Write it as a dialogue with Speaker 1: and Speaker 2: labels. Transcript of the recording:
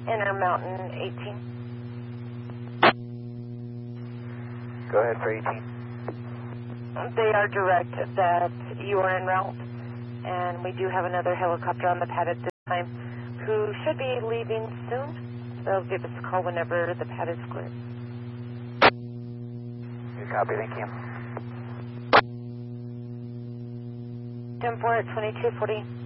Speaker 1: Intermountain 18.
Speaker 2: Go ahead for 18.
Speaker 1: They are direct that you are en route, and we do have another helicopter on the pad at this time who should be leaving soon. They'll give us a call whenever the pad is cleared.
Speaker 2: Good copy, thank you.
Speaker 1: 10-4 at 2240.